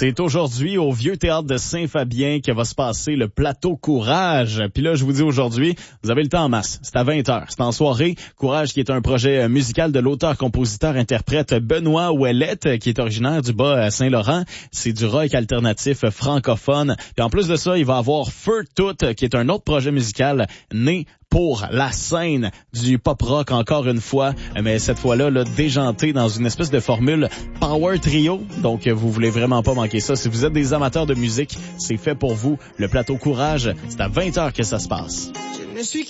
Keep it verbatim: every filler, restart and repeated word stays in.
C'est aujourd'hui au Vieux Théâtre de Saint-Fabien que va se passer le plateau Courage. Puis là, je vous dis aujourd'hui, vous avez le temps en masse. C'est à vingt heures. C'est en soirée. Courage qui est un projet musical de l'auteur-compositeur-interprète Benoît Ouellette, qui est originaire du bas Saint-Laurent. C'est du rock alternatif francophone. Puis en plus de ça, il va avoir Feu Tout, qui est un autre projet musical né pour la scène du pop-rock encore une fois, mais cette fois-là, là, déjanté dans une espèce de formule Power Trio. Donc, vous voulez vraiment pas manquer ça. Si vous êtes des amateurs de musique, c'est fait pour vous. Le plateau Courage, c'est à vingt heures que ça se passe. Je ne suis